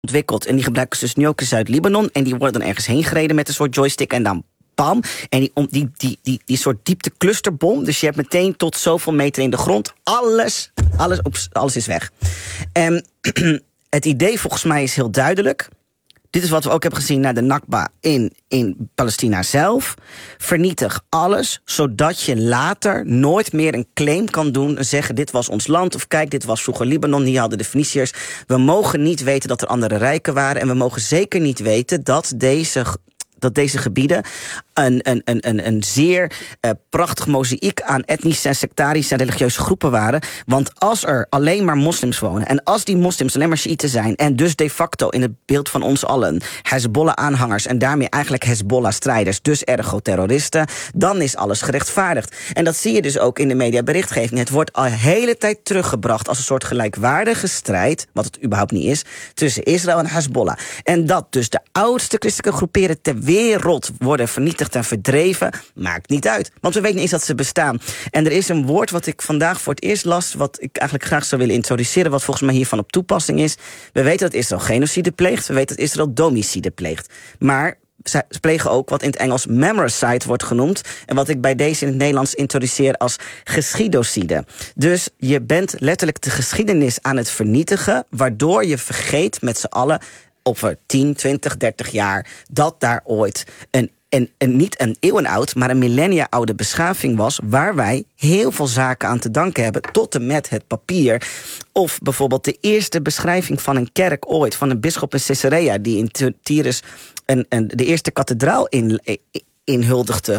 ontwikkeld. En die gebruiken ze dus nu ook in Zuid-Libanon. En die worden dan ergens heen gereden met een soort joystick. En dan bam. En die soort diepte clusterbom. Dus je hebt meteen tot zoveel meter in de grond. Alles is weg. En het idee volgens mij is heel duidelijk. Dit is wat we ook hebben gezien naar de Nakba in Palestina zelf. Vernietig alles, zodat je later nooit meer een claim kan doen en zeggen: dit was ons land, of kijk, dit was vroeger Libanon, hier hadden de Feniciërs. We mogen niet weten dat er andere rijken waren. En we mogen zeker niet weten dat deze gebieden een zeer prachtig mozaïek aan etnische en sectarische en religieuze groepen waren. Want als er alleen maar moslims wonen, en als die moslims alleen maar Sjiïten zijn, en dus de facto in het beeld van ons allen Hezbollah-aanhangers en daarmee eigenlijk Hezbollah-strijders, dus ergo terroristen, dan is alles gerechtvaardigd. En dat zie je dus ook in de mediaberichtgeving. Het wordt al de hele tijd teruggebracht als een soort gelijkwaardige strijd, wat het überhaupt niet is, tussen Israël en Hezbollah. En dat dus de oudste christelijke groeperen ter wereld worden vernietigd en verdreven, maakt niet uit. Want we weten niet eens dat ze bestaan. En er is een woord wat ik vandaag voor het eerst las, wat ik eigenlijk graag zou willen introduceren, wat volgens mij hiervan op toepassing is. We weten dat Israël genocide pleegt, we weten dat Israël domicide pleegt. Maar ze plegen ook wat in het Engels memoricide wordt genoemd, en wat ik bij deze in het Nederlands introduceer als geschiedocide. Dus je bent letterlijk de geschiedenis aan het vernietigen, waardoor je vergeet met z'n allen over 10, 20, 30 jaar dat daar ooit niet een eeuwenoud, maar een millennia oude beschaving was, waar wij heel veel zaken aan te danken hebben, tot en met het papier. Of bijvoorbeeld de eerste beschrijving van een kerk ooit, van een bisschop in Caesarea, die in Tyrus de eerste kathedraal inhuldigde.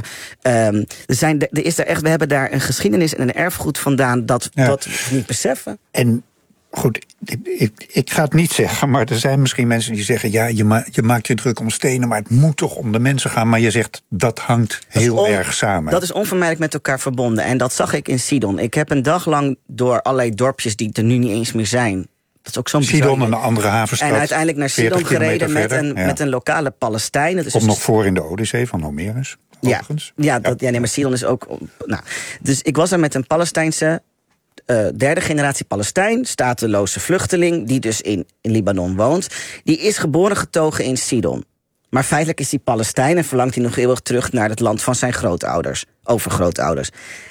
We hebben daar een geschiedenis en een erfgoed vandaan dat we niet beseffen. En goed, ik ga het niet zeggen, maar er zijn misschien mensen die zeggen: ja, je maakt je druk om stenen, maar het moet toch om de mensen gaan. Maar je zegt, dat hangt heel erg samen. Dat is onvermijdelijk met elkaar verbonden. En dat zag ik in Sidon. Ik heb een dag lang door allerlei dorpjes die er nu niet eens meer zijn. Dat is ook zo'n Sidon, een andere havenstad. En uiteindelijk naar Sidon gereden met een lokale Palestijn. Dat is komt nog voor in de Odyssee van Homerus, overigens. Maar Sidon is ook. Nou, dus ik was daar met een Palestijnse derde generatie Palestijn, stateloze vluchteling, die dus in Libanon woont. Die is geboren getogen in Sidon. Maar feitelijk is hij Palestijn en verlangt hij nog eeuwig terug naar het land van zijn grootouders, overgrootouders.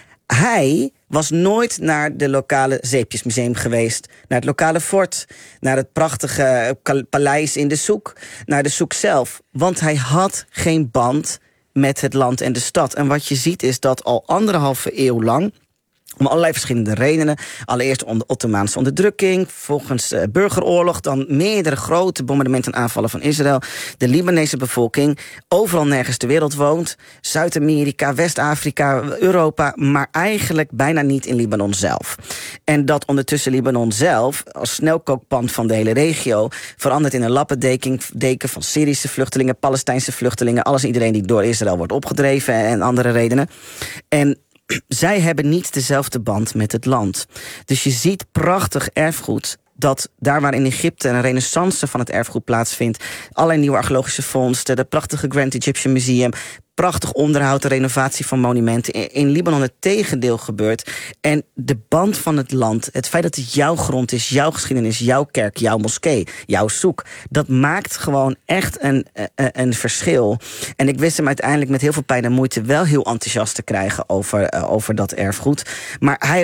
Hij was nooit naar de lokale Zeepjesmuseum geweest, naar het lokale fort, naar het prachtige paleis in de Soek, naar de Soek zelf. Want hij had geen band met het land en de stad. En wat je ziet is dat al 1,5 eeuw lang, om allerlei verschillende redenen. Allereerst onder Ottomaanse onderdrukking, volgens burgeroorlog, dan meerdere grote bombardementen en aanvallen van Israël. De Libanese bevolking overal nergens ter wereld woont. Zuid-Amerika, West-Afrika, Europa, maar eigenlijk bijna niet in Libanon zelf. En dat ondertussen Libanon zelf, als snelkookpan van de hele regio, verandert in een lappendeken van Syrische vluchtelingen, Palestijnse vluchtelingen, alles en iedereen die door Israël wordt opgedreven en andere redenen. En zij hebben niet dezelfde band met het land. Dus je ziet prachtig erfgoed, dat daar waar in Egypte een renaissance van het erfgoed plaatsvindt, allerlei nieuwe archeologische vondsten, de prachtige Grand Egyptian Museum, prachtig onderhoud, de renovatie van monumenten. In Libanon het tegendeel gebeurt. En de band van het land, het feit dat het jouw grond is, jouw geschiedenis, jouw kerk, jouw moskee, jouw soek, dat maakt gewoon echt een verschil. En ik wist hem uiteindelijk met heel veel pijn en moeite wel heel enthousiast te krijgen over dat erfgoed. Maar hij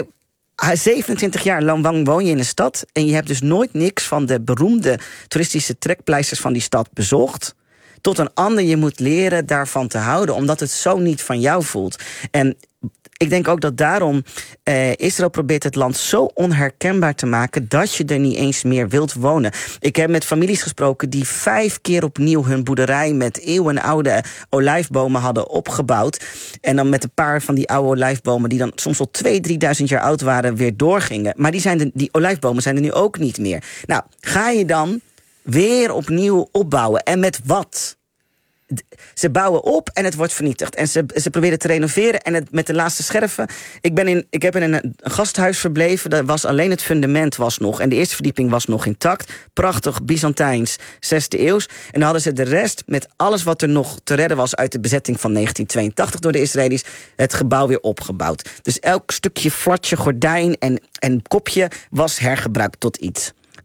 27 jaar lang woon je in een stad en je hebt dus nooit niks van de beroemde toeristische trekpleisters van die stad bezocht, tot een ander je moet leren daarvan te houden, omdat het zo niet van jou voelt. En ik denk ook dat daarom Israël probeert het land zo onherkenbaar te maken dat je er niet eens meer wilt wonen. Ik heb met families gesproken die 5 keer opnieuw hun boerderij met eeuwenoude olijfbomen hadden opgebouwd. En dan met een paar van die oude olijfbomen die dan soms al 2.000, 3.000 jaar oud waren, weer doorgingen. Maar die olijfbomen zijn er nu ook niet meer. Nou, ga je dan weer opnieuw opbouwen? En met wat? Ze bouwen op en het wordt vernietigd. En ze proberen te renoveren en het met de laatste scherven. Ik heb in een gasthuis verbleven. Dat was alleen het fundament was nog. En de eerste verdieping was nog intact. Prachtig, Byzantijns, 6e eeuws. En dan hadden ze de rest met alles wat er nog te redden was uit de bezetting van 1982 door de Israëli's, het gebouw weer opgebouwd. Dus elk stukje flatje, gordijn en kopje was hergebruikt tot iets.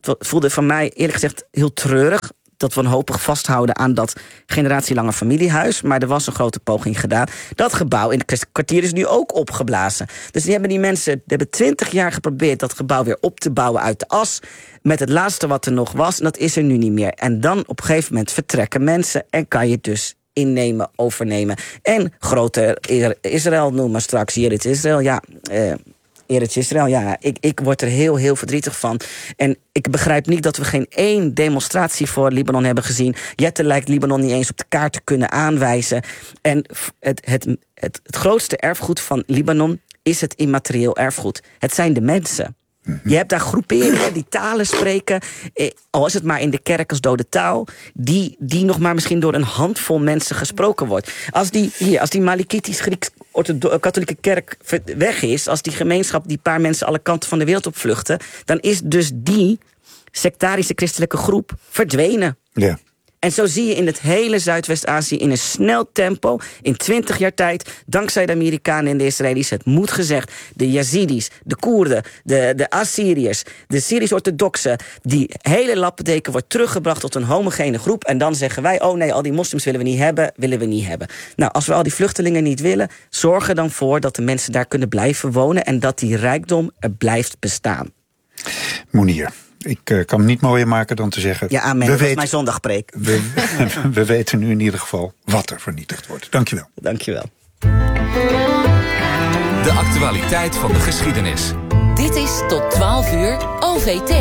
Het voelde van mij eerlijk gezegd heel treurig dat we wanhopig vasthouden aan dat generatielange familiehuis. Maar er was een grote poging gedaan. Dat gebouw in het kwartier is nu ook opgeblazen. Dus die mensen die hebben 20 jaar geprobeerd dat gebouw weer op te bouwen uit de as. Met het laatste wat er nog was. En dat is er nu niet meer. En dan op een gegeven moment vertrekken mensen. En kan je dus innemen, overnemen. En grote Israël noemen straks. Hier het Israël, ja. Eretz Israël, ja, ik word er heel, heel verdrietig van. En ik begrijp niet dat we geen één demonstratie voor Libanon hebben gezien. Jette lijkt Libanon niet eens op de kaart te kunnen aanwijzen. En het grootste erfgoed van Libanon is het immaterieel erfgoed. Het zijn de mensen. Je hebt daar groeperingen die talen spreken, al is het maar in de kerk als dode taal, die nog maar misschien door een handvol mensen gesproken wordt. Als die Malikitisch Grieks-katholieke kerk weg is, als die gemeenschap die paar mensen alle kanten van de wereld opvluchten, dan is dus die sectarische christelijke groep verdwenen. Ja. En zo zie je in het hele Zuidwest-Azië in een snel tempo, in 20 jaar tijd, dankzij de Amerikanen en de Israëli's, het moet gezegd, de Yazidis, de Koerden, de Assyriërs, de Syrisch-orthodoxen, die hele lappendeken wordt teruggebracht tot een homogene groep. En dan zeggen wij, oh nee, al die moslims willen we niet hebben. Nou, als we al die vluchtelingen niet willen, zorg er dan voor dat de mensen daar kunnen blijven wonen en dat die rijkdom er blijft bestaan. Moenier, ik kan het niet mooier maken dan te zeggen, ja, amen. Dat is mijn zondagpreek. We weten nu in ieder geval wat er vernietigd wordt. Dankjewel. Dankjewel. De actualiteit van de geschiedenis. Dit is tot 12 uur OVT.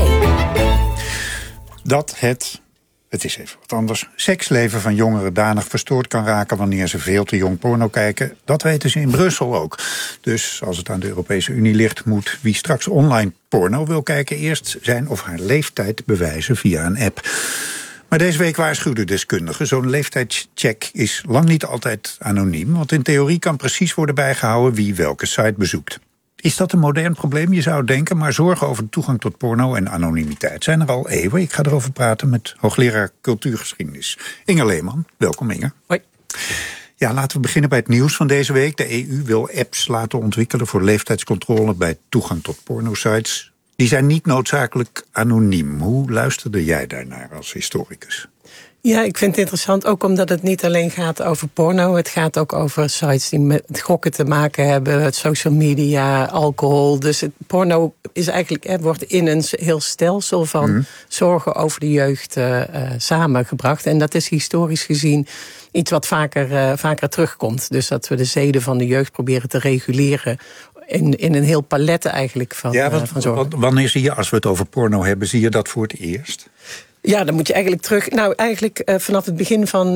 Dat het is even wat anders, seksleven van jongeren danig verstoord kan raken wanneer ze veel te jong porno kijken. Dat weten ze in Brussel ook. Dus als het aan de Europese Unie ligt, moet wie straks online porno wil kijken eerst zijn of haar leeftijd bewijzen via een app. Maar deze week waarschuwden deskundigen, zo'n leeftijdscheck is lang niet altijd anoniem, want in theorie kan precies worden bijgehouden wie welke site bezoekt. Is dat een modern probleem? Je zou denken, maar zorgen over de toegang tot porno en anonimiteit zijn er al eeuwen. Ik ga erover praten met hoogleraar cultuurgeschiedenis Inge Leeman. Welkom, Inge. Hoi. Ja, laten we beginnen bij het nieuws van deze week. De EU wil apps laten ontwikkelen voor leeftijdscontrole bij toegang tot pornosites. Die zijn niet noodzakelijk anoniem. Hoe luisterde jij daarnaar als historicus? Ja, ik vind het interessant, ook omdat het niet alleen gaat over porno. Het gaat ook over sites die met gokken te maken hebben, social media, alcohol. Dus het porno is eigenlijk, wordt in een heel stelsel van zorgen over de jeugd samengebracht. En dat is historisch gezien iets wat vaker terugkomt. Dus dat we de zeden van de jeugd proberen te reguleren in een heel palet eigenlijk van zorgen. Wanneer zie je, als we het over porno hebben, zie je dat voor het eerst? Ja, dan moet je eigenlijk terug. Nou, eigenlijk vanaf het begin van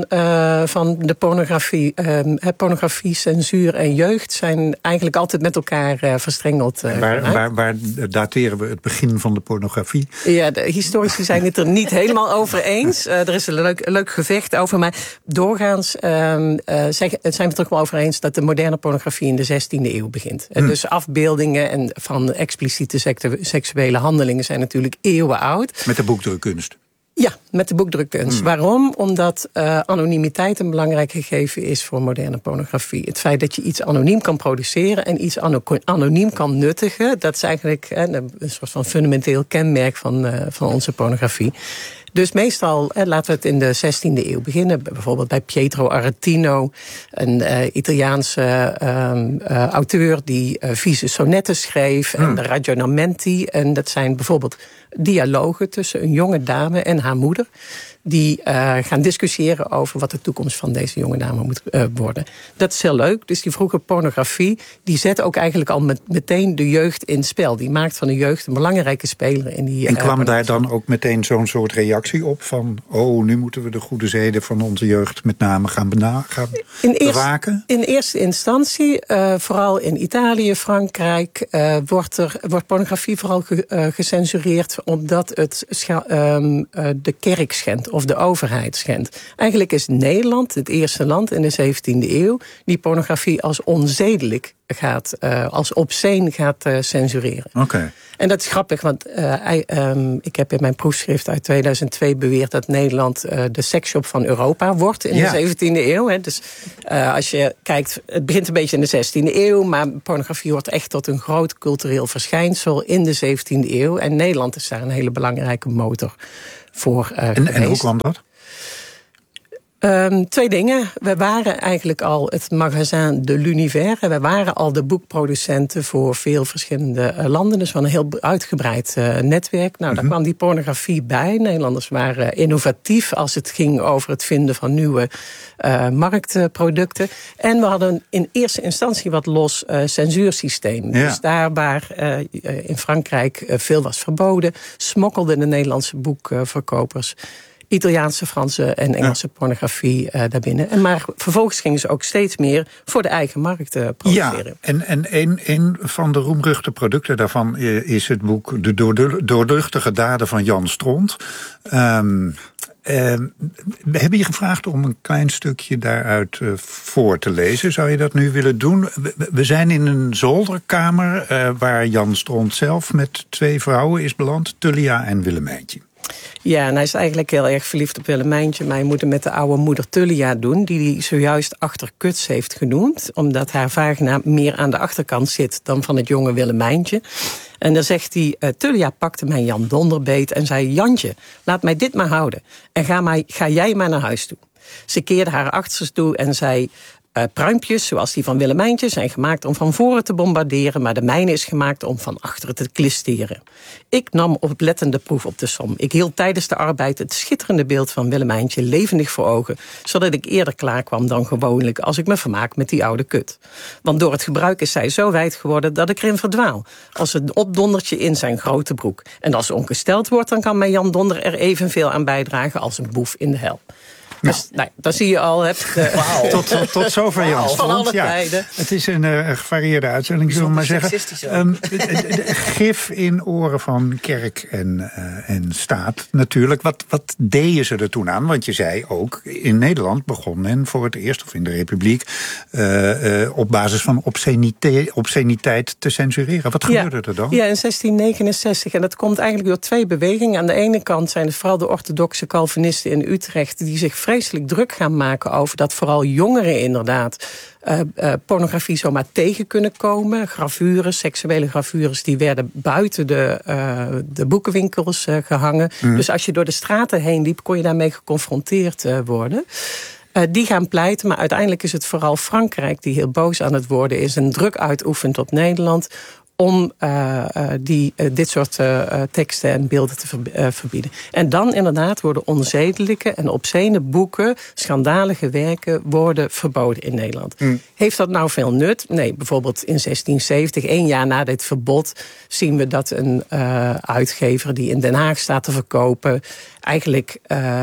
de pornografie. Pornografie, censuur en jeugd zijn eigenlijk altijd met elkaar verstrengeld. Waar dateren we het begin van de pornografie? Ja, de historici zijn het er niet helemaal over eens. Er is een leuk gevecht over. Maar doorgaans zijn we het toch wel over eens dat de moderne pornografie in de 16e eeuw begint. Dus afbeeldingen en van expliciete seksuele handelingen zijn natuurlijk eeuwen oud. Met de boekdrukkunst. Ja, met de boekdrukkunst. Waarom? Omdat anonimiteit een belangrijk gegeven is voor moderne pornografie. Het feit dat je iets anoniem kan produceren en iets anoniem kan nuttigen, dat is eigenlijk een soort van fundamenteel kenmerk van onze pornografie. Dus meestal, laten we het in de 16e eeuw beginnen. Bijvoorbeeld bij Pietro Aretino, een Italiaanse auteur die vieze sonetten schreef. En de Ragionamenti. En dat zijn bijvoorbeeld dialogen tussen een jonge dame en haar moeder. Die gaan discussiëren over wat de toekomst van deze jonge dame moet worden. Dat is heel leuk. Dus die vroege pornografie, die zet ook eigenlijk al meteen de jeugd in spel. Die maakt van de jeugd een belangrijke speler in die. En kwam daar dan ook meteen zo'n soort reactie op van, nu moeten we de goede zeden van onze jeugd met name gaan bewaken? In eerste instantie, vooral in Italië, Frankrijk, wordt pornografie vooral gecensureerd omdat het de kerk schendt of de overheid schendt. Eigenlijk is Nederland het eerste land in de 17e eeuw die pornografie als onzedelijk als obscene gaat censureren. Oké. En dat is grappig, want ik heb in mijn proefschrift uit 2002 beweerd dat Nederland de seksshop van Europa wordt in de 17e eeuw. Hè. Dus als je kijkt, het begint een beetje in de 16e eeuw, maar pornografie wordt echt tot een groot cultureel verschijnsel in de 17e eeuw. En Nederland is daar een hele belangrijke motor voor geweest. En hoe kwam dat? 2 dingen. We waren eigenlijk al het magazin de l'univers. We waren al de boekproducenten voor veel verschillende landen. Dus van een heel uitgebreid netwerk. Nou, daar kwam die pornografie bij. Nederlanders waren innovatief als het ging over het vinden van nieuwe marktproducten. En we hadden in eerste instantie wat los censuursysteem. Ja. Dus daar waar in Frankrijk veel was verboden, smokkelden de Nederlandse boekverkopers Italiaanse, Franse en Engelse pornografie daarbinnen. Maar vervolgens gingen ze ook steeds meer voor de eigen markt produceren. Ja, en een van de roemruchte producten daarvan is het boek De doorluchtige daden van Jan Stront. We hebben je gevraagd om een klein stukje daaruit voor te lezen. Zou je dat nu willen doen? We zijn in een zolderkamer waar Jan Stront zelf met 2 vrouwen is beland, Tullia en Willemijntje. Ja, en hij is eigenlijk heel erg verliefd op Willemijntje. Maar hij moet het met de oude moeder Tullia doen, die hij zojuist achterkuts heeft genoemd. Omdat haar vagina meer aan de achterkant zit dan van het jonge Willemijntje. En dan zegt hij, Tullia pakte mijn Jan Donderbeet en zei, Jantje, laat mij dit maar houden. En ga jij maar naar huis toe. Ze keerde haar achterste toe en zei, pruimpjes, zoals die van Willemijntje, zijn gemaakt om van voren te bombarderen, maar de mijne is gemaakt om van achteren te klisteren. Ik nam oplettende proef op de som. Ik hield tijdens de arbeid het schitterende beeld van Willemijntje levendig voor ogen, zodat ik eerder klaar kwam dan gewoonlijk als ik me vermaak met die oude kut. Want door het gebruik is zij zo wijd geworden dat ik erin verdwaal, als een opdondertje in zijn grote broek. En als ze ongesteld wordt, dan kan mijn Jan Donder er evenveel aan bijdragen als een boef in de hel. Dus, dan zie je al. Tot zover Jan Stront. Van alle tijden. Het is een gevarieerde uitzending, zullen we maar zeggen. Gif in oren van kerk en staat natuurlijk. Wat deden ze er toen aan? Want je zei ook, in Nederland begon men voor het eerst, of in de Republiek, op basis van obsceniteit te censureren. Wat gebeurde er dan? Ja, in 1669. En dat komt eigenlijk door 2 bewegingen. Aan de ene kant zijn het vooral de orthodoxe Calvinisten in Utrecht die zich vreselijk druk gaan maken over dat vooral jongeren inderdaad pornografie zomaar tegen kunnen komen. Gravures, seksuele gravures, die werden buiten de boekenwinkels gehangen. Dus als je door de straten heen liep, kon je daarmee geconfronteerd worden. Die gaan pleiten, maar uiteindelijk is het vooral Frankrijk die heel boos aan het worden is en druk uitoefent op Nederland om dit soort teksten en beelden te verbieden. En dan inderdaad worden onzedelijke en obscene boeken, schandalige werken, worden verboden in Nederland. Heeft dat nou veel nut? Nee, bijvoorbeeld in 1670, 1 jaar na dit verbod, zien we dat een uitgever die in Den Haag staat te verkopen, eigenlijk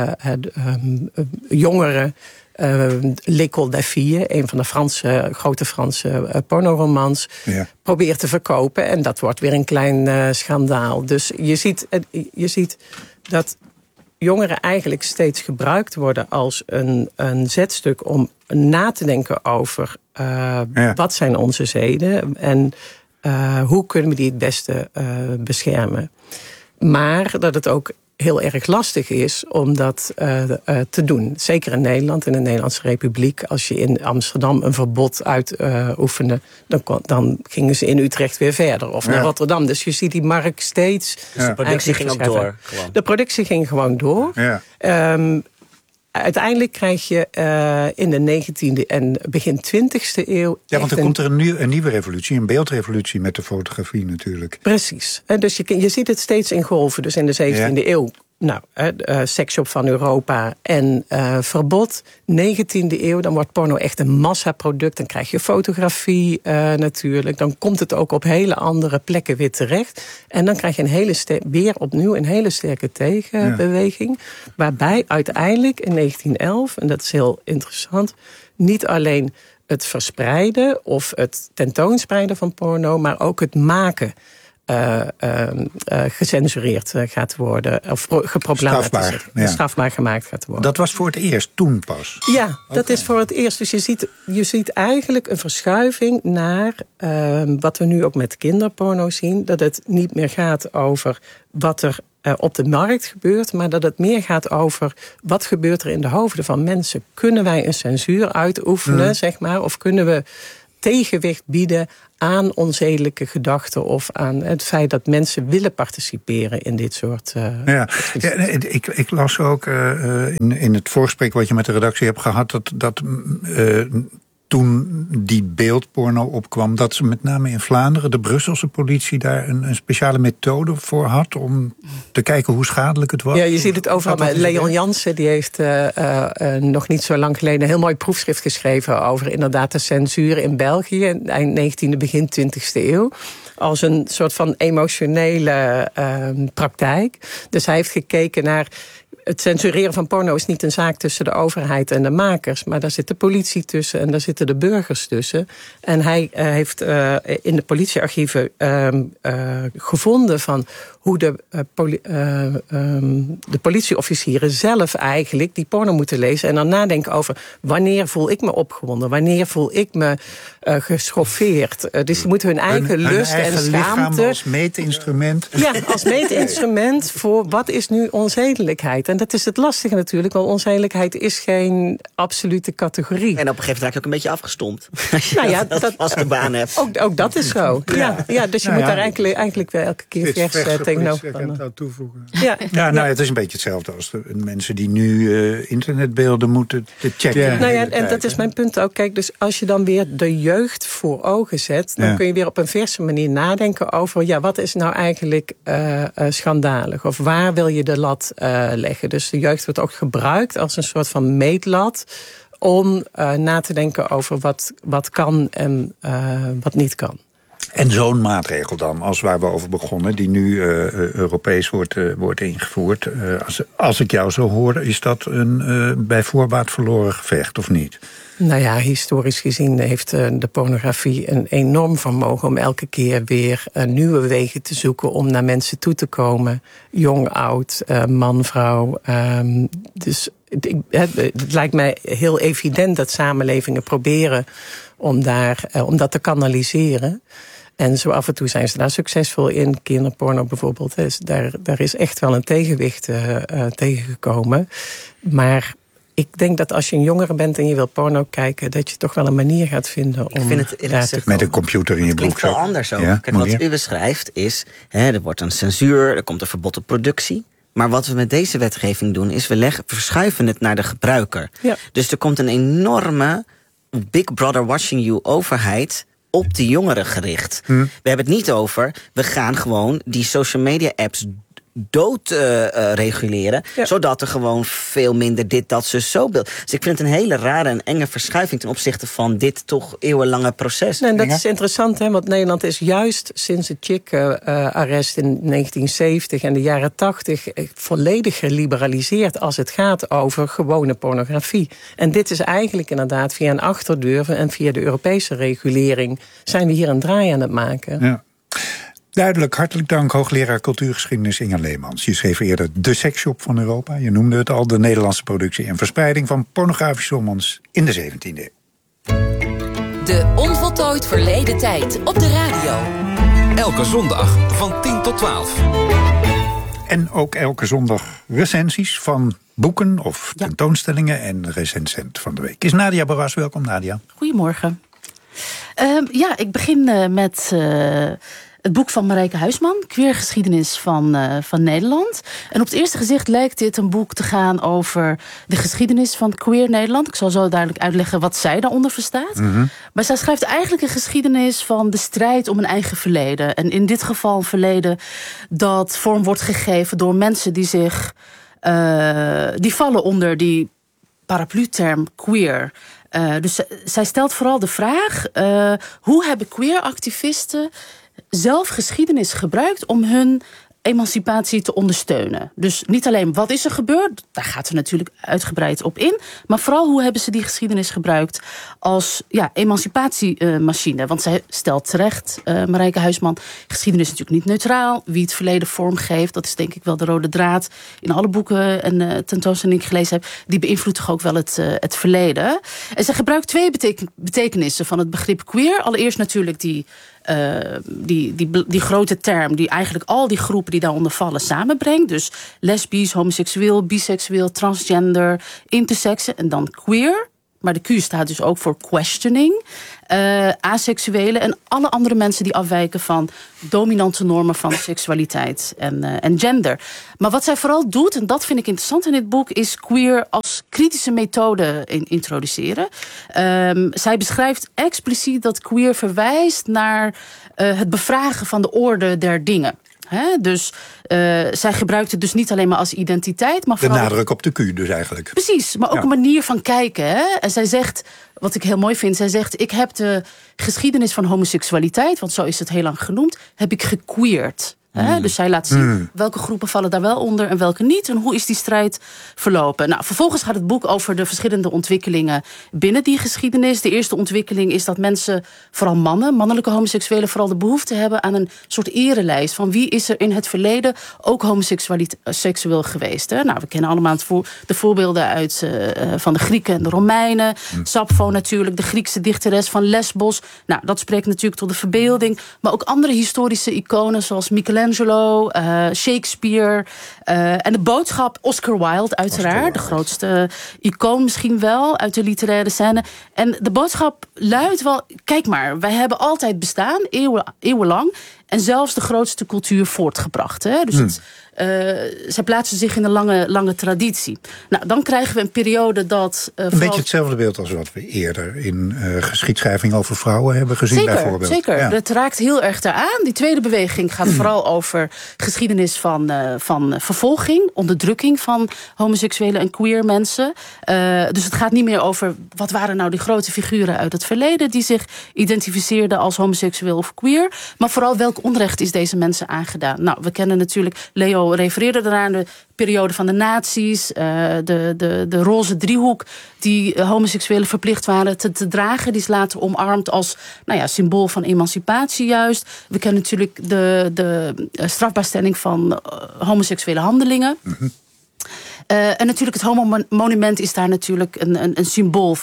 jongeren, L'École des Filles, een van de grote Franse pornoromans, probeert te verkopen. En dat wordt weer een klein schandaal. Dus je ziet dat jongeren eigenlijk steeds gebruikt worden als een zetstuk om na te denken over wat zijn onze zeden en hoe kunnen we die het beste beschermen. Maar dat het ook heel erg lastig is om dat te doen. Zeker in Nederland, in de Nederlandse Republiek. Als je in Amsterdam een verbod uitoefende, dan gingen ze in Utrecht weer verder. Of naar Rotterdam. Dus je ziet die markt steeds. Dus de productie ging ook door. Gewoon. De productie ging gewoon door. Ja. Uiteindelijk krijg je in de 19e en begin 20e eeuw... Ja, want er komt er een nieuwe revolutie, een beeldrevolutie met de fotografie natuurlijk. Precies. Dus je ziet het steeds in golven. Dus in de 17e eeuw, seksshop van Europa en verbod. 19e eeuw, dan wordt porno echt een massaproduct. Dan krijg je fotografie natuurlijk. Dan komt het ook op hele andere plekken weer terecht. En dan krijg je weer opnieuw een hele sterke tegenbeweging. Waarbij uiteindelijk in 1911, en dat is heel interessant, niet alleen het verspreiden of het tentoonspreiden van porno, maar ook het maken gecensureerd gaat worden. Of geproblematiseerd. Strafbaar gemaakt gaat worden. Dat was voor het eerst, toen pas? Ja, dat is voor het eerst. Dus je ziet eigenlijk een verschuiving naar wat we nu ook met kinderporno zien. Dat het niet meer gaat over wat er op de markt gebeurt, maar dat het meer gaat over wat gebeurt er in de hoofden van mensen. Kunnen wij een censuur uitoefenen, zeg maar, of kunnen we tegenwicht bieden aan onzedelijke gedachten of aan het feit dat mensen willen participeren in dit soort... Ik las ook in het voorgesprek wat je met de redactie hebt gehad, dat toen die beeldporno opkwam, dat ze met name in Vlaanderen, de Brusselse politie, daar een speciale methode voor had om te kijken hoe schadelijk het was. Ja, je ziet het overal. Maar Leon Jansen die heeft nog niet zo lang geleden een heel mooi proefschrift geschreven over inderdaad de censuur in België, eind 19e, begin 20e eeuw. Als een soort van emotionele praktijk. Dus hij heeft gekeken naar het censureren van porno is niet een zaak tussen de overheid en de makers, maar daar zit de politie tussen en daar zitten de burgers tussen. En hij heeft in de politiearchieven gevonden van hoe de politieofficieren zelf eigenlijk die porno moeten lezen en dan nadenken over wanneer voel ik me opgewonden, wanneer voel ik me geschoffeerd. Dus die moeten hun eigen lust en schaamte als meetinstrument. Ja, als meetinstrument voor wat is nu onzedelijkheid. En dat is het lastige natuurlijk, want onzedelijkheid is geen absolute categorie. En op een gegeven moment raak je ook een beetje afgestompt. Nou ja, dat vaste baan hebt. Ook dat is zo. Ja, dus je moet daar eigenlijk wel elke keer vers tegenover toevoegen. Het is een beetje hetzelfde als de mensen die nu internetbeelden moeten te checken. Nou ja, en dat is mijn punt ook. Kijk, dus als je dan weer de jeugd voor ogen zet, dan kun je weer op een verse manier nadenken over wat is nou eigenlijk schandalig? Of waar wil je de lat leggen? Dus de jeugd wordt ook gebruikt als een soort van meetlat om na te denken over wat kan en wat niet kan. En zo'n maatregel dan, als waar we over begonnen, die nu Europees wordt ingevoerd. Als ik jou zo hoor, is dat een bij voorbaat verloren gevecht, of niet? Nou ja, historisch gezien heeft de pornografie een enorm vermogen om elke keer weer nieuwe wegen te zoeken om naar mensen toe te komen. Jong, oud, man, vrouw. Dus het lijkt mij heel evident dat samenlevingen proberen om dat te kanaliseren. En zo af en toe zijn ze daar succesvol in. Kinderporno bijvoorbeeld. Dus daar is echt wel een tegenwicht tegengekomen. Maar ik denk dat als je een jongere bent en je wil porno kijken, dat je toch wel een manier gaat vinden om daar te komen. Met een computer in je broek. Het klinkt wel anders ook. Ja, kijk, wat u beschrijft is, er wordt een censuur, er komt een verbod op productie. Maar wat we met deze wetgeving doen, is we verschuiven het naar de gebruiker. Ja. Dus er komt een enorme Big Brother watching you overheid op de jongeren gericht. We hebben het niet over, we gaan gewoon die social media apps dood reguleren, zodat er gewoon veel minder dit, dat, zo beeld. Dus ik vind het een hele rare en enge verschuiving ten opzichte van dit toch eeuwenlange proces. Nee, dat is interessant, hè, want Nederland is juist sinds het Chick-arrest in 1970 en de jaren 80 volledig geliberaliseerd als het gaat over gewone pornografie. En dit is eigenlijk inderdaad via een achterdeur en via de Europese regulering zijn we hier een draai aan het maken. Ja. Duidelijk, hartelijk dank, hoogleraar cultuurgeschiedenis Inga Leemans. Je schreef eerder De Seksshop van Europa. Je noemde het al, de Nederlandse productie en verspreiding van pornografische romans in de 17e eeuw. De onvoltooid verleden tijd op de radio. Elke zondag van 10 tot 12. En ook elke zondag recensies van boeken of tentoonstellingen. En recensent van de week is Nadia Barras. Welkom, Nadia. Goedemorgen. Ik begin met het boek van Marijke Huisman, Queergeschiedenis van Nederland. En op het eerste gezicht lijkt dit een boek te gaan over de geschiedenis van queer Nederland. Ik zal zo duidelijk uitleggen wat zij daaronder verstaat. Mm-hmm. Maar zij schrijft eigenlijk een geschiedenis van de strijd om een eigen verleden. En in dit geval een verleden dat vorm wordt gegeven door mensen die zich die vallen onder die paraplu-term queer. Dus zij stelt vooral de vraag, hoe hebben queer activisten zelf geschiedenis gebruikt om hun emancipatie te ondersteunen. Dus niet alleen wat is er gebeurd, daar gaat ze natuurlijk uitgebreid op in, maar vooral hoe hebben ze die geschiedenis gebruikt als emancipatiemachine. Want zij stelt terecht, Marijke Huisman, geschiedenis is natuurlijk niet neutraal. Wie het verleden vormgeeft, dat is denk ik wel de rode draad in alle boeken en tentoonstellingen die ik gelezen heb, die beïnvloedt toch ook wel het verleden. En zij gebruikt twee betekenissen van het begrip queer. Allereerst natuurlijk die grote term die eigenlijk al die groepen die daaronder vallen samenbrengt. Dus lesbisch, homoseksueel, biseksueel, transgender, intersex en dan queer. Maar de Q staat dus ook voor questioning. Aseksuele en alle andere mensen die afwijken van dominante normen van seksualiteit en gender. Maar wat zij vooral doet, en dat vind ik interessant in dit boek, is queer als kritische methode introduceren. Zij beschrijft expliciet dat queer verwijst naar het bevragen van de orde der dingen. Dus zij gebruikt het dus niet alleen maar als identiteit, maar vooral de nadruk op de Q dus eigenlijk. Precies, maar ook een manier van kijken. Hè? En zij zegt, wat ik heel mooi vind, zij zegt, ik heb de geschiedenis van homoseksualiteit, want zo is het heel lang genoemd, heb ik gequeerd. Dus zij laat zien welke groepen vallen daar wel onder en welke niet. En hoe is die strijd verlopen. Nou, vervolgens gaat het boek over de verschillende ontwikkelingen binnen die geschiedenis. De eerste ontwikkeling is dat mensen, vooral mannelijke homoseksuelen, vooral de behoefte hebben aan een soort erelijst van wie is er in het verleden ook homoseksueel geweest. Hè? Nou, we kennen allemaal de voorbeelden uit van de Grieken en de Romeinen. Sappho natuurlijk, de Griekse dichteres van Lesbos. Nou, dat spreekt natuurlijk tot de verbeelding. Maar ook andere historische iconen zoals Michelangelo, Shakespeare en de boodschap Oscar Wilde uiteraard. De grootste icoon misschien wel uit de literaire scène. En de boodschap luidt wel, kijk maar, wij hebben altijd bestaan, eeuwenlang. En zelfs de grootste cultuur voortgebracht. Hè? Dus zij plaatsen zich in een lange traditie. Nou, dan krijgen we een periode dat een beetje hetzelfde beeld als wat we eerder in geschiedschrijving over vrouwen hebben gezien. Zeker, bijvoorbeeld. Zeker. Ja. Het raakt heel erg daaraan. Die tweede beweging gaat vooral over geschiedenis van vervolging, onderdrukking van homoseksuele en queer mensen. Dus het gaat niet meer over wat waren nou die grote figuren uit het verleden die zich identificeerden als homoseksueel of queer, maar vooral welk onrecht is deze mensen aangedaan. Nou, we kennen natuurlijk, Leo refereerde eraan, de periode van de nazi's, de roze driehoek die homoseksuelen verplicht waren te dragen. Die is later omarmd als symbool van emancipatie juist. We kennen natuurlijk de strafbaarstelling van homoseksuele handelingen. En natuurlijk het homo-monument is daar natuurlijk een symbool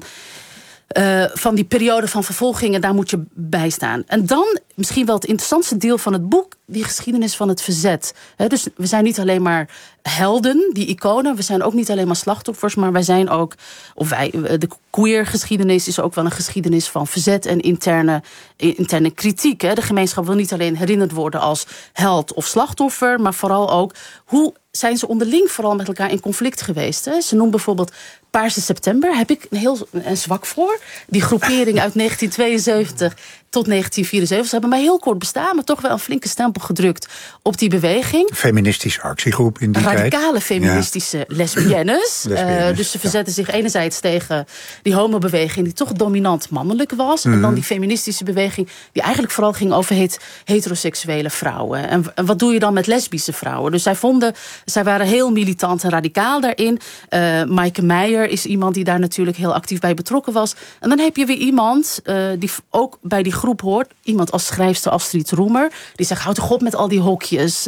van die periode van vervolgingen, daar moet je bij staan. En dan misschien wel het interessantste deel van het boek, die geschiedenis van het verzet. Dus we zijn niet alleen maar helden, die iconen. We zijn ook niet alleen maar slachtoffers, maar wij zijn ook, de queer geschiedenis is ook wel een geschiedenis van verzet en interne kritiek. De gemeenschap wil niet alleen herinnerd worden als held of slachtoffer, maar vooral ook hoe zijn ze onderling vooral met elkaar in conflict geweest. Ze noemen bijvoorbeeld Paarse September, heb ik een zwak voor. Die groepering uit 1972 tot 1974. Ze hebben maar heel kort bestaan, maar toch wel een flinke stempel gedrukt op die beweging. Feministische actiegroep in die tijd. Radicale feministische lesbiennes. Dus ze verzetten zich enerzijds tegen die homobeweging die toch dominant mannelijk was. En dan die feministische beweging die eigenlijk vooral ging over heteroseksuele vrouwen. En wat doe je dan met lesbische vrouwen? Dus zij waren heel militant en radicaal daarin. Maaike Meijer is iemand die daar natuurlijk heel actief bij betrokken was. En dan heb je weer iemand die ook bij die groep hoort. Iemand als schrijfster Astrid Roemer. Die zegt, houd toch op met al die hokjes.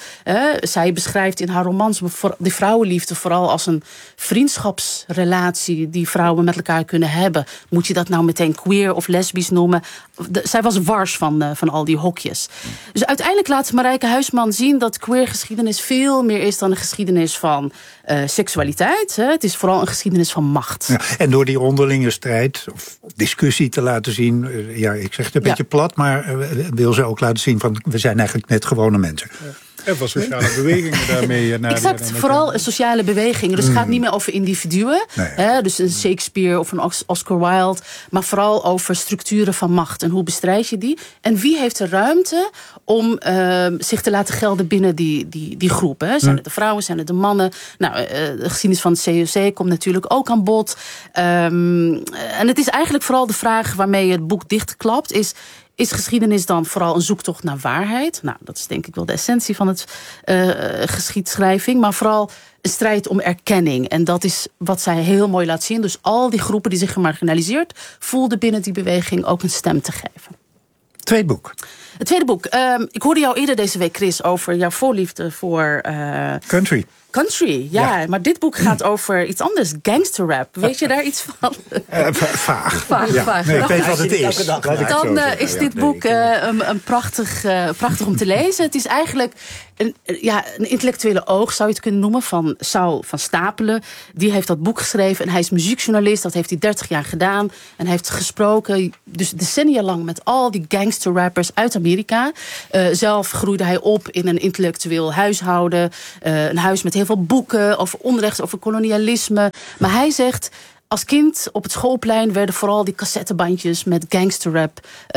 Zij beschrijft in haar romans de vrouwenliefde vooral als een vriendschapsrelatie die vrouwen met elkaar kunnen hebben. Moet je dat nou meteen queer of lesbisch noemen? Zij was wars van al die hokjes. Dus uiteindelijk laat Marijke Huisman zien dat queer geschiedenis veel meer is dan een geschiedenis van seksualiteit. Het is vooral een geschiedenis van macht. Ja, en door die onderlinge strijd of discussie te laten zien, ik zeg het een beetje plat, maar wil ze ook laten zien van we zijn eigenlijk net gewone mensen. En van sociale bewegingen daarmee. Exact, vooral sociale bewegingen. Dus het gaat niet meer over individuen. Nee. Dus een Shakespeare of een Oscar Wilde. Maar vooral over structuren van macht. En hoe bestrijd je die? En wie heeft de ruimte om zich te laten gelden binnen die groep? Hè? Zijn het de vrouwen, zijn het de mannen? Nou, de geschiedenis van het COC komt natuurlijk ook aan bod. En het is eigenlijk vooral de vraag waarmee het boek dichtklapt. Is geschiedenis dan vooral een zoektocht naar waarheid? Nou, dat is denk ik wel de essentie van het geschiedschrijving. Maar vooral een strijd om erkenning. En dat is wat zij heel mooi laat zien. Dus al die groepen die zich gemarginaliseerd voelden binnen die beweging ook een stem te geven. Tweede boek. Het tweede boek. Ik hoorde jou eerder deze week, Chris, over jouw voorliefde voor Country, ja. Maar dit boek gaat over iets anders. Gangsterrap. Weet je daar iets van? Vaag. Vaag. Nee, ik weet wat het is. Dan is dit boek een prachtig om te lezen. Het is eigenlijk een intellectuele oog, zou je het kunnen noemen, van Saul van Stapelen. Die heeft dat boek geschreven en hij is muziekjournalist. Dat heeft hij 30 jaar gedaan. En hij heeft gesproken, dus decennia lang, met al die gangsterrappers uit Amerika. Zelf groeide hij op in een intellectueel huishouden. Een huis met heel veel boeken over onrecht, over kolonialisme. Maar hij zegt, als kind op het schoolplein werden vooral die cassettebandjes met gangsterrap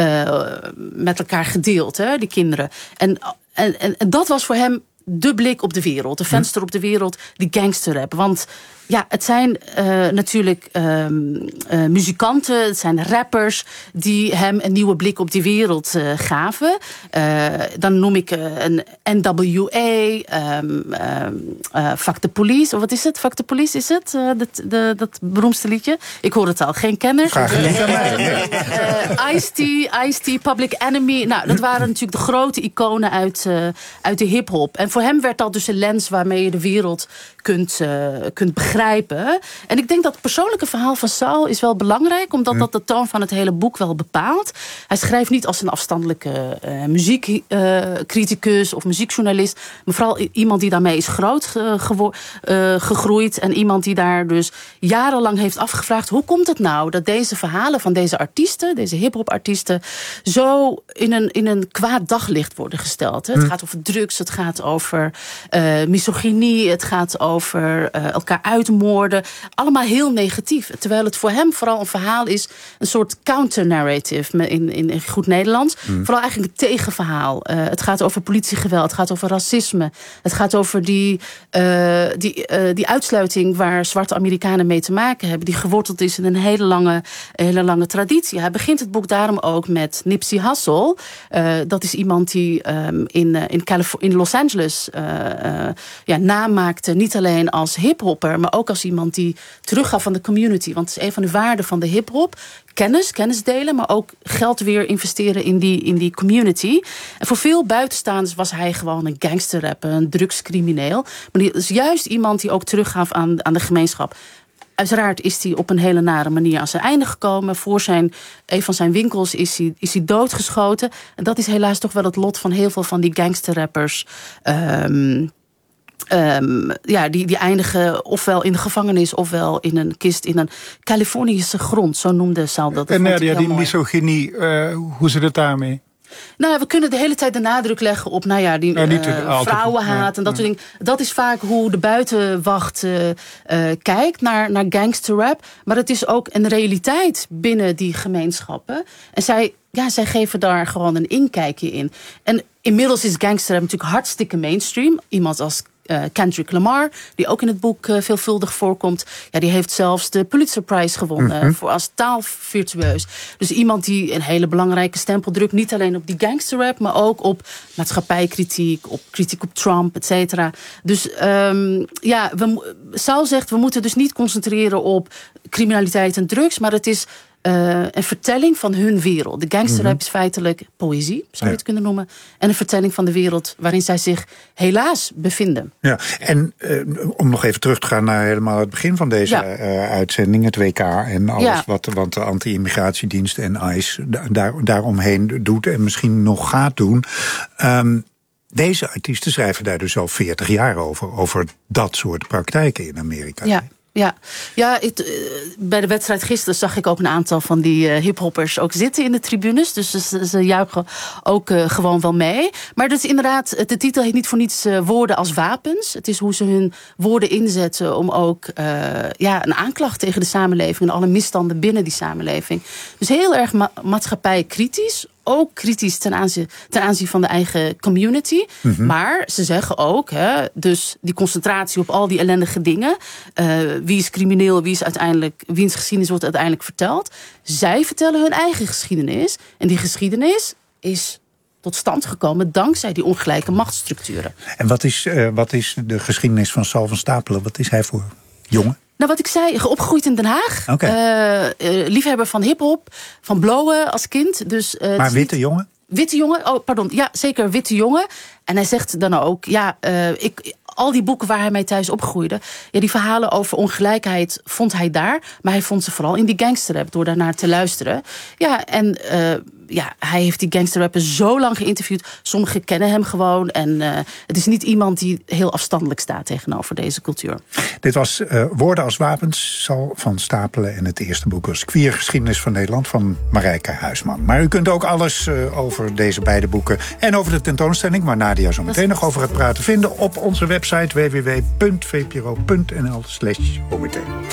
met elkaar gedeeld, hè, die kinderen. En dat was voor hem de blik op de wereld, de venster op de wereld, die gangsterrap. Want ja, het zijn natuurlijk muzikanten, het zijn rappers die hem een nieuwe blik op die wereld gaven. Dan noem ik een NWA, Fuck the Police, of wat is het? Fuck the Police is het? Dat beroemdste liedje. Ik hoor het al, geen kenner. Vraag niet aan mij. Ice-T, Public Enemy. Nou, dat waren natuurlijk de grote iconen uit de hiphop. En voor hem werd dat dus een lens waarmee je de wereld kunt begrijpen. En ik denk dat het persoonlijke verhaal van Saul is wel belangrijk, omdat dat de toon van het hele boek wel bepaalt. Hij schrijft niet als een afstandelijke muziekcriticus of muziekjournalist, maar vooral iemand die daarmee is groot gegroeid en iemand die daar dus jarenlang heeft afgevraagd, hoe komt het nou dat deze verhalen van deze artiesten, deze hip-hop-artiesten, zo in een kwaad daglicht worden gesteld. Het gaat over drugs, het gaat over misogynie, het gaat over elkaar uitmoorden. Allemaal heel negatief. Terwijl het voor hem vooral een verhaal is, een soort counter-narrative in goed Nederlands. Vooral eigenlijk een tegenverhaal. Het gaat over politiegeweld, het gaat over racisme. Het gaat over die uitsluiting waar zwarte Amerikanen mee te maken hebben, die geworteld is in een hele lange traditie. Hij begint het boek daarom ook met Nipsey Hussle. Dat is iemand die in Los Angeles naam maakte, niet alleen als hiphopper, maar ook als iemand die teruggaf van de community. Want het is een van de waarden van de hiphop. Kennis delen, maar ook geld weer investeren in die community. En voor veel buitenstaanders was hij gewoon een gangsterrapper, een drugscrimineel. Maar die is juist iemand die ook teruggaf aan de gemeenschap. Uiteraard is hij op een hele nare manier aan zijn einde gekomen. Voor een van zijn winkels is hij doodgeschoten. En dat is helaas toch wel het lot van heel veel van die gangsterrappers. Die eindigen ofwel in de gevangenis ofwel in een kist in een Californische grond. Zo noemde Saul dat. En die misogynie, hoe zit het daarmee? Nou ja, we kunnen de hele tijd de nadruk leggen op vrouwenhaat en dat soort dingen. Dat is vaak hoe de buitenwacht kijkt naar gangsterrap. Maar het is ook een realiteit binnen die gemeenschappen. En zij geven daar gewoon een inkijkje in. En inmiddels is gangsterrap natuurlijk hartstikke mainstream. Iemand als Kendrick Lamar, die ook in het boek veelvuldig voorkomt. Ja, die heeft zelfs de Pulitzer Prize gewonnen voor als taalvirtueus. Dus iemand die een hele belangrijke stempel drukt, niet alleen op die gangsterrap, maar ook op maatschappijkritiek, op kritiek op Trump, et cetera. Dus Saul zegt, we moeten dus niet concentreren op criminaliteit en drugs, maar het is een vertelling van hun wereld. De gangsterrap is feitelijk poëzie, zou je het kunnen noemen. En een vertelling van de wereld waarin zij zich helaas bevinden. Ja, en om nog even terug te gaan naar helemaal het begin van deze uitzending, het WK en alles wat de anti-immigratiedienst en ICE daaromheen doet en misschien nog gaat doen. Deze artiesten schrijven daar dus al 40 jaar over dat soort praktijken in Amerika. Ja, bij de wedstrijd gisteren zag ik ook een aantal van die hiphoppers ook zitten in de tribunes. Dus ze juichen ook gewoon wel mee. Maar dus inderdaad, de titel heet niet voor niets woorden als wapens. Het is hoe ze hun woorden inzetten om ook een aanklacht tegen de samenleving en alle misstanden binnen die samenleving. Dus heel erg maatschappijkritisch. ook kritisch ten aanzien van de eigen community. Mm-hmm. Maar ze zeggen ook, dus die concentratie op al die ellendige dingen. Wie is crimineel, wiens geschiedenis wordt uiteindelijk verteld. Zij vertellen hun eigen geschiedenis. En die geschiedenis is tot stand gekomen dankzij die ongelijke machtsstructuren. En wat is de geschiedenis van Sal van Stapelen? Wat is hij voor jongen? Nou, wat ik zei, opgegroeid in Den Haag. Okay. Liefhebber van hiphop, van blowen als kind. Dus, maar witte jongen? Witte jongen, ja, zeker witte jongen. En hij zegt dan ook, al die boeken waar hij mee thuis opgroeide, die verhalen over ongelijkheid vond hij daar. Maar hij vond ze vooral in die gangsterrap, door daarnaar te luisteren. Ja, en hij heeft die gangsterrappers zo lang geïnterviewd. Sommigen kennen hem gewoon. En het is niet iemand die heel afstandelijk staat tegenover deze cultuur. Dit was Woorden als wapens, Sal van Stapelen. En het eerste boek was Queer Geschiedenis van Nederland van Marijke Huisman. Maar u kunt ook alles over deze beide boeken en over de tentoonstelling, waar Nadia zo meteen nog over gaat praten, vinden op onze website www.vpro.nl/OBT.